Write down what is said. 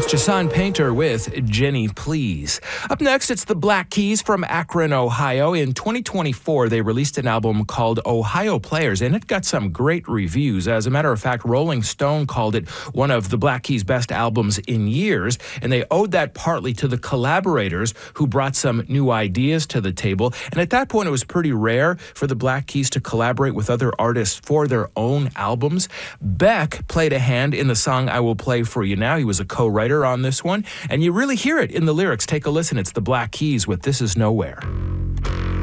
Jason Painter with Jenny Please. Up next, it's the Black Keys from Akron, Ohio. In 2024, they released an album called Ohio Players, and it got some great reviews. As a matter of fact, Rolling Stone called it one of the Black Keys' best albums in years, and they owed that partly to the collaborators who brought some new ideas to the table. And at that point, it was pretty rare for the Black Keys to collaborate with other artists for their own albums. Beck played a hand in the song I Will Play For You Now. He was a co-writer on this one, and you really hear it in the lyrics. Take a listen. It's the Black Keys with This Is Nowhere.